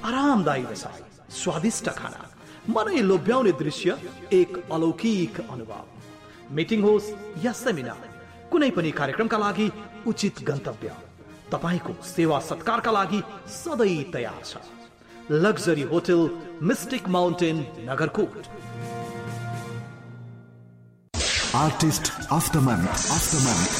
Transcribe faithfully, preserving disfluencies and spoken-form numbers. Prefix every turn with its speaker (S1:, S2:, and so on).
S1: आरामदायी बसाई, स्वादिष्ट खाना, मनै लोभ्याउने दृश्य, एक अलौकिक अनुभव। मिटिङ होस् या सेमिनार, कुनै पनि कार्यक्रमका लागि उचित गन्तव्य तपाईको सेवा सत्कारका लागि सधैँ तयार छ। Luxury hotel mystic mountain Nagarkot.
S2: Artist of the month of the month